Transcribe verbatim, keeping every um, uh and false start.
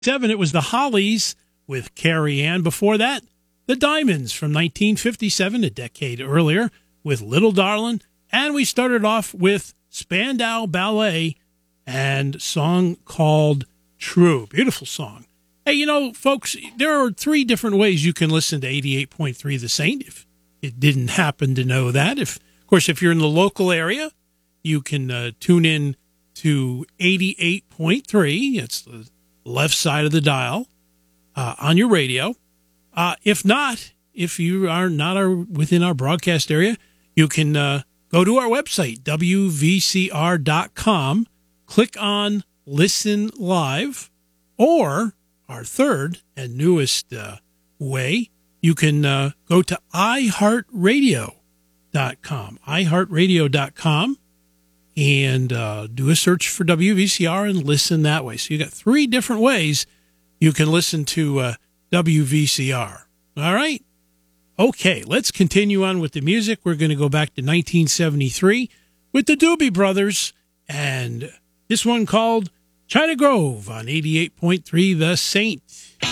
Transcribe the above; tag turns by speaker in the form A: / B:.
A: Seven, it was the Hollies with Carrie Ann. Before that, the Diamonds from nineteen fifty-seven, a decade earlier, with Little Darlin'. And we started off with Spandau Ballet and a song called True. Beautiful song. Hey, you know, folks, there are three different ways you can listen to eighty-eight point three The Saint, if it didn't happen to know that. If, of course, if you're in the local area, you can uh, tune in to eighty-eight point three. It's the left side of the dial uh, on your radio. Uh, if not, if you are not our, within our broadcast area, you can uh, go to our website, W V C R dot com, click on Listen Live, or our third and newest uh, way, you can uh, go to i heart radio dot com, i heart radio dot com, and uh, do a search for W V C R and listen that way. So you got three different ways you can listen to uh, W V C R. All right? Okay, let's continue on with the music. We're going to go back to nineteen seventy-three with the Doobie Brothers, and this one called China Grove on eighty-eight point three The Saint.